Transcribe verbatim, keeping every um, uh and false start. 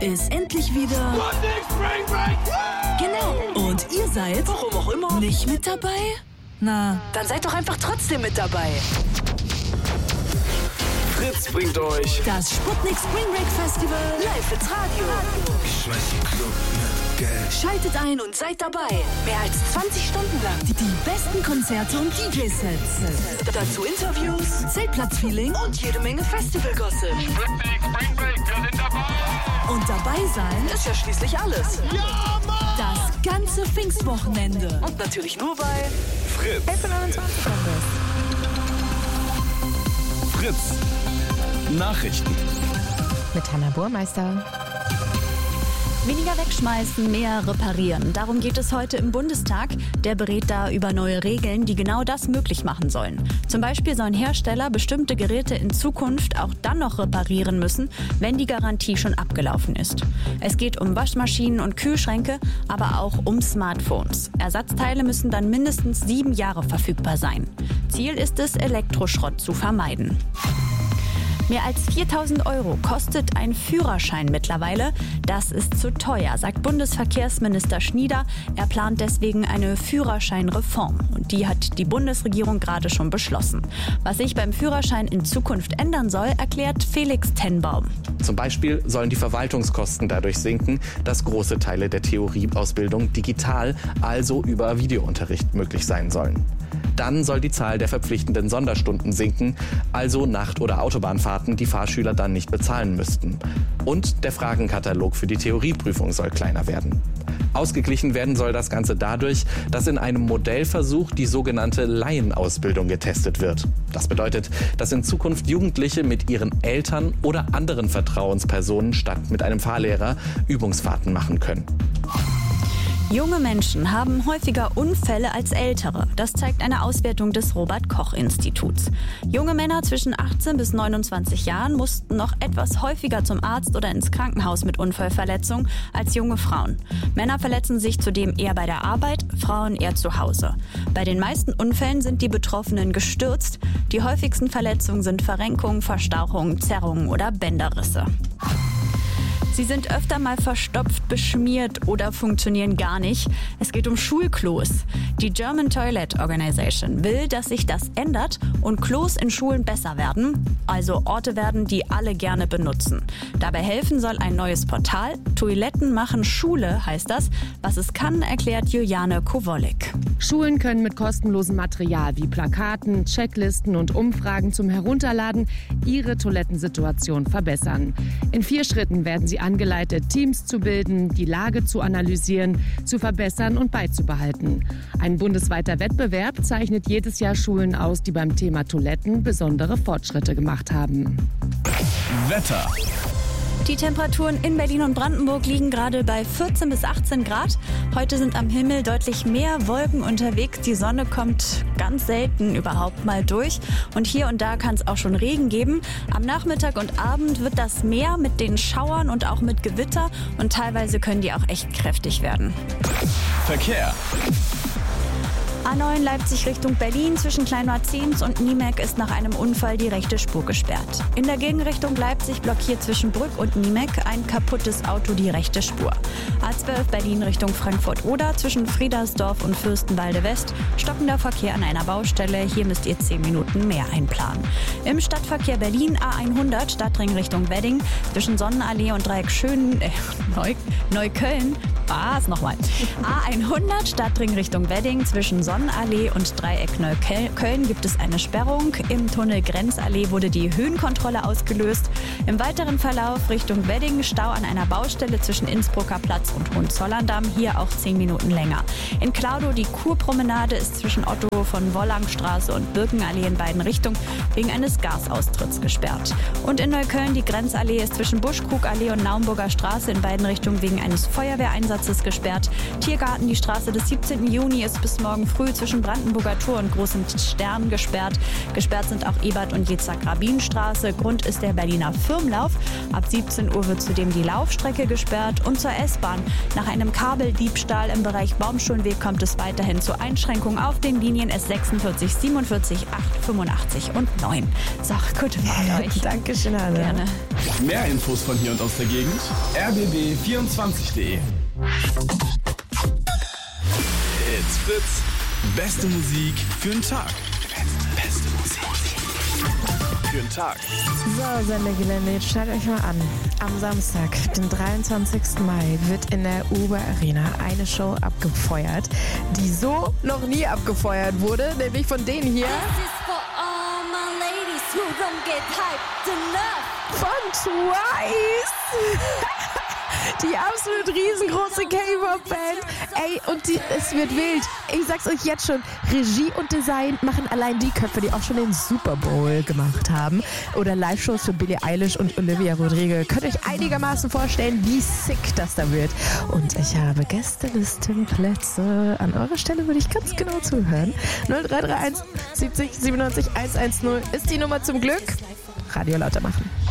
ist endlich wieder... Spring Break! Genau. Und ihr seid, warum auch immer, nicht mit dabei? Na, dann seid doch einfach trotzdem mit dabei. Fritz bringt euch das Sputnik Spring Break Festival live ins Radio. Ich schmeiß den Club mit Geld. Schaltet ein und seid dabei. Mehr als zwanzig Stunden lang. Die, die besten Konzerte und D J-Sets. Dazu Interviews, Zeltplatzfeeling und jede Menge Festival-Gossip. Sputnik Spring Break, wir sind dabei. Und dabei sein Ist ja schließlich alles. Ja, Mann! das ganze Pfingstwochenende. Und natürlich nur bei Fritz. elf Uhr neunundzwanzig kommt es. Fritz. Nachrichten. Mit Hanna Burmeister. Weniger wegschmeißen, mehr reparieren. Darum geht es heute im Bundestag. Der berät da über neue Regeln, die genau das möglich machen sollen. Zum Beispiel sollen Hersteller bestimmte Geräte in Zukunft auch dann noch reparieren müssen, wenn die Garantie schon abgelaufen ist. Es geht um Waschmaschinen und Kühlschränke, aber auch um Smartphones. Ersatzteile müssen dann mindestens sieben Jahre verfügbar sein. Ziel ist es, Elektroschrott zu vermeiden. Mehr als viertausend Euro kostet ein Führerschein mittlerweile. Das ist zu teuer, sagt Bundesverkehrsminister Schnieder. Er plant deswegen eine Führerscheinreform. Und die hat die Bundesregierung gerade schon beschlossen. Was sich beim Führerschein in Zukunft ändern soll, erklärt Felix Tenbaum. Zum Beispiel sollen die Verwaltungskosten dadurch sinken, dass große Teile der Theorieausbildung digital, also über Videounterricht, möglich sein sollen. Dann soll die Zahl der verpflichtenden Sonderstunden sinken, also Nacht- oder Autobahnfahrten, die Fahrschüler dann nicht bezahlen müssten. Und der Fragenkatalog für die Theorieprüfung soll kleiner werden. Ausgeglichen werden soll das Ganze dadurch, dass in einem Modellversuch die sogenannte Laienausbildung getestet wird. Das bedeutet, dass in Zukunft Jugendliche mit ihren Eltern oder anderen Vertrauenspersonen statt mit einem Fahrlehrer Übungsfahrten machen können. Junge Menschen haben häufiger Unfälle als ältere. Das zeigt eine Auswertung des Robert-Koch-Instituts. Junge Männer zwischen achtzehn bis neunundzwanzig Jahren mussten noch etwas häufiger zum Arzt oder ins Krankenhaus mit Unfallverletzungen als junge Frauen. Männer verletzen sich zudem eher bei der Arbeit, Frauen eher zu Hause. Bei den meisten Unfällen sind die Betroffenen gestürzt. Die häufigsten Verletzungen sind Verrenkungen, Verstauchungen, Zerrungen oder Bänderrisse. Sie sind öfter mal verstopft, beschmiert oder funktionieren gar nicht. Es geht um Schulklos. Die German Toilet Organization will, dass sich das ändert und Klos in Schulen besser werden, also Orte werden, die alle gerne benutzen. Dabei helfen soll ein neues Portal. Toiletten machen Schule, heißt das. Was es kann, erklärt Juliane Kowolik. Schulen können mit kostenlosem Material wie Plakaten, Checklisten und Umfragen zum Herunterladen ihre Toilettensituation verbessern. In vier Schritten werden sie angeleitet, Teams zu bilden, die Lage zu analysieren, zu verbessern und beizubehalten. Ein bundesweiter Wettbewerb zeichnet jedes Jahr Schulen aus, die beim Thema Toiletten besondere Fortschritte gemacht haben. Wetter. Die Temperaturen in Berlin und Brandenburg liegen gerade bei vierzehn bis achtzehn Grad. Heute sind am Himmel deutlich mehr Wolken unterwegs. Die Sonne kommt ganz selten überhaupt mal durch. Und hier und da kann es auch schon Regen geben. Am Nachmittag und Abend wird das Meer mit den Schauern und auch mit Gewitter. Und teilweise können die auch echt kräftig werden. Verkehr. A neun Leipzig Richtung Berlin zwischen Kleinmar-Zehns und Niemek ist nach einem Unfall die rechte Spur gesperrt. In der Gegenrichtung Leipzig blockiert zwischen Brück und Niemek ein kaputtes Auto die rechte Spur. A zwölf Berlin Richtung Frankfurt-Oder zwischen Friedersdorf und Fürstenwalde West stockender Verkehr an einer Baustelle. Hier müsst ihr zehn Minuten mehr einplanen. Im Stadtverkehr Berlin A hundert Stadtring Richtung Wedding zwischen Sonnenallee und Dreieck Schön, äh, Neu, Neukölln. Was? Nochmal. A hundert Stadtring Richtung Wedding zwischen Sonnenallee und Dreieck Neukölln gibt es eine Sperrung. Im Tunnel Grenzallee wurde die Höhenkontrolle ausgelöst. Im weiteren Verlauf Richtung Wedding Stau an einer Baustelle zwischen Innsbrucker Platz und Hohenzollern-Damm. Hier auch zehn Minuten länger. In Klaudow die Kurpromenade ist zwischen Otto von Wollangstraße und Birkenallee in beiden Richtungen wegen eines Gasaustritts gesperrt. Und in Neukölln die Grenzallee ist zwischen Buschkrugallee und Naumburger Straße in beiden Richtungen wegen eines Feuerwehreinsatzes gesperrt. Tiergarten, die Straße des siebzehnten Juni ist bis morgen früh zwischen Brandenburger Tor und Großem Stern gesperrt. Gesperrt sind auch Ebert- und Jitzak-Rabin-Straße. Grund ist der Berliner Firmlauf. Ab siebzehn Uhr wird zudem die Laufstrecke gesperrt. Und zur S-Bahn. Nach einem Kabeldiebstahl im Bereich Baumschulenweg kommt es weiterhin zu Einschränkungen auf den Linien S sechsundvierzig, siebenundvierzig, acht, fünfundachtzig und neun. So, gute Fahrt euch. Dankeschön, Anne. Gerne. Mehr Infos von hier und aus der Gegend r b b vierundzwanzig punkt d e. It's Fritz. Beste Musik für den Tag. Beste Musik für den Tag. So, Sendegelände, jetzt schaut euch mal an. Am Samstag, den dreiundzwanzigsten Mai, wird in der Uber Arena eine Show abgefeuert, die so noch nie abgefeuert wurde, nämlich von denen hier. Von Twice. Die absolut riesengroße K-Pop-Band. Ey, und die, es wird wild. Ich sag's euch jetzt schon, Regie und Design machen allein die Köpfe, die auch schon den Super Bowl gemacht haben. Oder Live-Shows für Billie Eilish und Olivia Rodrigo. Könnt ihr euch einigermaßen vorstellen, wie sick das da wird. Und ich habe Gästelistenplätze. An eurer Stelle würde ich ganz genau zuhören. null drei drei eins siebzig siebenundneunzig hundertzehn ist die Nummer zum Glück. Radio lauter machen.